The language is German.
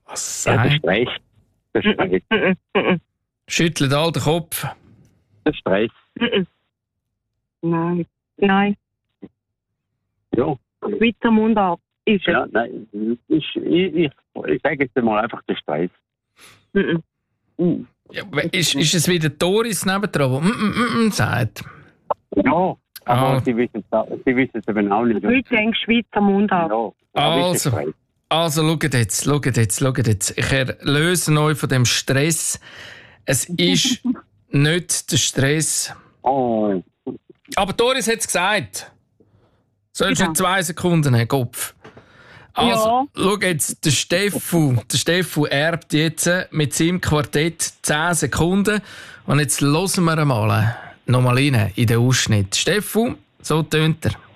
Was Ja, der sagt? Stress. Der Stress. Schüttelt all den Kopf. Der Stress. Nein. Ja. Schweizer Mundart ist es. Ja, nein. Ich sage jetzt mal einfach der Stress. Ja, ist es wieder Doris nebendran, die sagt? Ja, aber Ah. sie wissen es eben auch nicht. Ich denke Schweizer Mundart. Ja, aber ist der Also, Stress. schaut jetzt. Ich erlöse euch von dem Stress. Es ist nicht der Stress. Oh, Aber Doris hat es gesagt. Sollst du Ja. 2 Sekunden haben, Kopf. Also, schau jetzt, der Steffu erbt jetzt mit seinem Quartett 10 Sekunden. Und jetzt hören wir mal nochmal rein in den Ausschnitt. Steffu, so tönt er.